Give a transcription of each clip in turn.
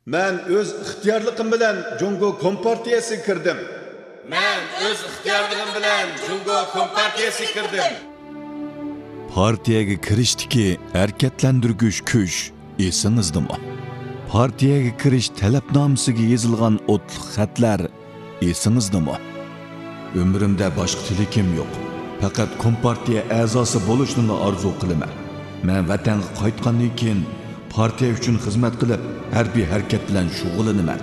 Men öz ixtiyorligim bilan Jungo Kompartiyasiga kirdim. Men öz ixtiyorligim bilan Jungo Kompartiyasiga kirdim. Partiyaga kirishdiki harakatlantirgich kuch esingizdami? Partiyaga kirish talabnomasiga yozilgan o'tliq xatlar esingizdami? Umrimda boshqa tilakim yo'q. Faqat Kompartiya a'zosi bo'lishni orzu qilaman. Men vatanga qaytgandan keyin partiya uchun xizmat qilib, harbiy harakat bilan shug'ullanaman.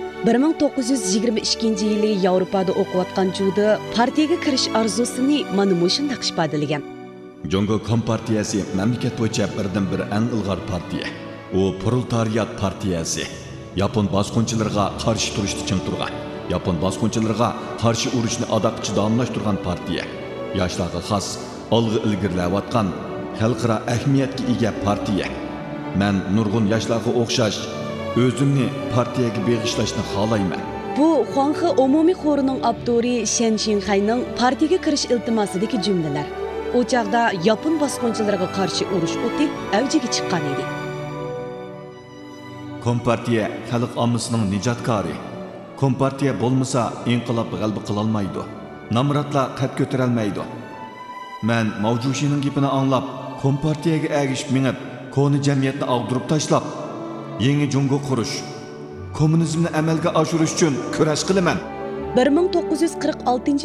1922 yili Yevropada o'qiyotgan Juda partiyaga kirish orzusini mana shunday ifodalagan. Jungo Kompartiyasi mamlakat bo'yicha birdan-bir eng ilg'or partiya. U proletariyat partiyasi. Yapon bosqinchilariga qarshi turishda ching turgan. Yapon bosqinchilariga qarshi urushni adoqchi davomlashtirgan partiya. Yoshlarga xos, olg'a ilgirlayotgan, xalqaro ahamiyatga ega partiya. Men nurg'un yoshlarga o'xshash o'zimni partiyaga beg'ishlashni xohlayman. Bu Xuanxe umumiy xorining abduri Shen Xinhayning partiyaga kirish iltimosidagi jumlalar. O chaqda Yapon bosqinchilariga qarshi urush o'ti avjiga chiqqan edi. Kompartiya xalq ommasining nijotkori. Kompartiya bo'lmasa inqilob g'alaba qila olmaydi. Namratlar qad ko'tara olmaydi. Men Mavjushining gapini anglab, Kompartiyaga ergishib minib, koni jamiyatni ag'dirib tashlab, yangi Jungo qurish, kommunizmni amalga oshirish uchun kurash qilaman. 1946